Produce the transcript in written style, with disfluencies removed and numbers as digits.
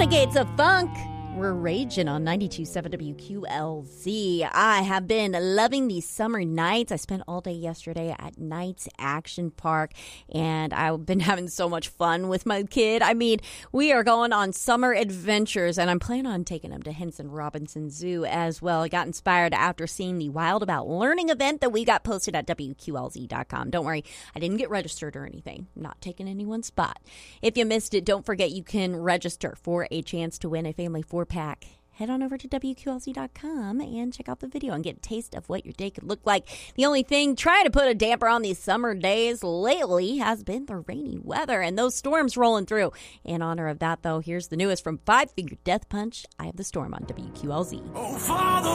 Renegades of Funk. We're raging on 92.7 WQLZ. I have been loving these summer nights. I spent all day yesterday at Knights Action Park, and I've been having so much fun with my kid. I mean, we are going on summer adventures, and I'm planning on taking him to Henson Robinson Zoo as well. I got inspired after seeing the Wild About Learning event that we got posted at WQLZ.com. Don't worry, I didn't get registered or anything. I'm not taking anyone's spot. If you missed it, don't forget you can register for a chance to win a family 4-pack. Head on over to WQLZ.com and check out the video and get a taste of what your day could look like. The only thing trying to put a damper on these summer days lately has been the rainy weather and those storms rolling through. In honor of that, though, here's the newest from Five Finger Death Punch. I Have the Storm on WQLZ. Oh, Father.